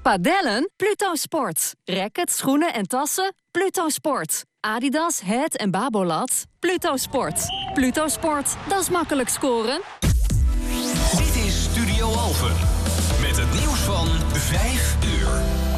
Padellen? Pluto Sport. Rackets, schoenen en tassen? Pluto Sport. Adidas, Head en Babolat? Pluto Sport. Pluto Sport, dat is makkelijk scoren. Dit is Studio Alphen. Met het nieuws van 5 uur.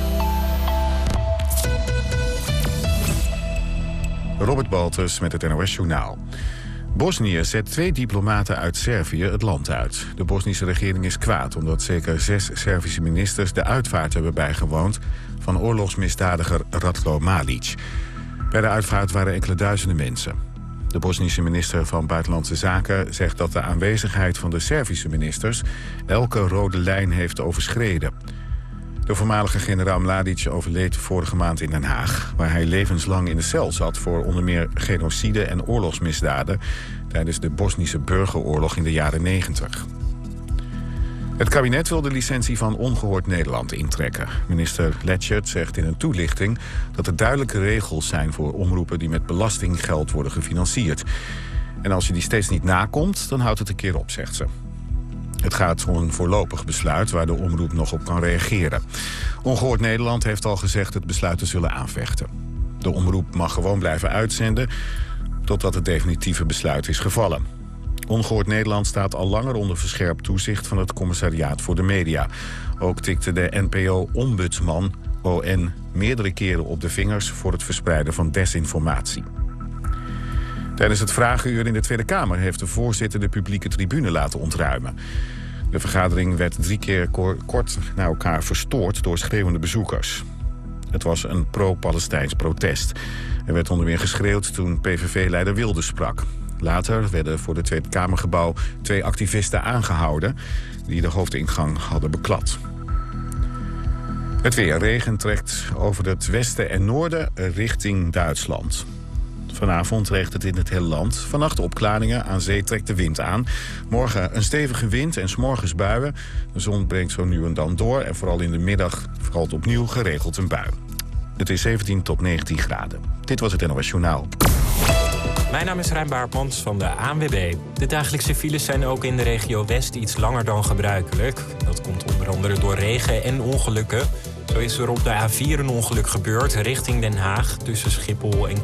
Robert Baltus met het NOS Journaal. Bosnië zet 2 diplomaten uit Servië het land uit. De Bosnische regering is kwaad omdat zeker 6 Servische ministers de uitvaart hebben bijgewoond van oorlogsmisdadiger Ratko Mladic. Bij de uitvaart waren enkele duizenden mensen. De Bosnische minister van Buitenlandse Zaken zegt dat de aanwezigheid van de Servische ministers elke rode lijn heeft overschreden. De voormalige generaal Mladic overleed vorige maand in Den Haag, waar hij levenslang in de cel zat voor onder meer genocide en oorlogsmisdaden tijdens de Bosnische burgeroorlog in de jaren 90. Het kabinet wil de licentie van Ongehoord Nederland intrekken. Minister Letchert zegt in een toelichting dat er duidelijke regels zijn voor omroepen die met belastinggeld worden gefinancierd. En als je die steeds niet nakomt, dan houdt het een keer op, zegt ze. Het gaat om een voorlopig besluit waar de omroep nog op kan reageren. Ongehoord Nederland heeft al gezegd het besluit te zullen aanvechten. De omroep mag gewoon blijven uitzenden totdat het definitieve besluit is gevallen. Ongehoord Nederland staat al langer onder verscherpt toezicht van het Commissariaat voor de Media. Ook tikte de NPO-ombudsman, ON, meerdere keren op de vingers voor het verspreiden van desinformatie. Tijdens het vragenuur in de Tweede Kamer heeft de voorzitter de publieke tribune laten ontruimen. De vergadering werd 3 keer kort na elkaar verstoord door schreeuwende bezoekers. Het was een pro-Palestijns protest. Er werd onder meer geschreeuwd toen PVV-leider Wilders sprak. Later werden voor het Tweede Kamergebouw 2 activisten aangehouden die de hoofdingang hadden beklad. Het weer. Regen trekt over het westen en noorden richting Duitsland. Vanavond regent het in het hele land. Vannacht opklaringen, aan zee trekt de wind aan. Morgen een stevige wind en 's morgens buien. De zon breekt zo nu en dan door en vooral in de middag valt opnieuw geregeld een bui. Het is 17 tot 19 graden. Dit was het NOS Journaal. Mijn naam is Rijn Baartmans van de ANWB. De dagelijkse files zijn ook in de regio West iets langer dan gebruikelijk. Dat komt onder andere door regen en ongelukken. Zo is er op de A4 een ongeluk gebeurd richting Den Haag tussen Schiphol en